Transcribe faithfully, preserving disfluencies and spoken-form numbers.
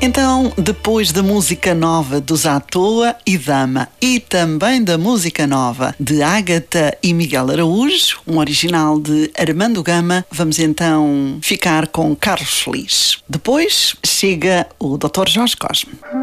Então, depois da música nova dos À Toa e Dama e também da música nova de Ágata e Miguel Araújo, um original de Armando Gama, vamos então ficar com Carlos Feliz. Depois chega o doutor Jorge Cosme.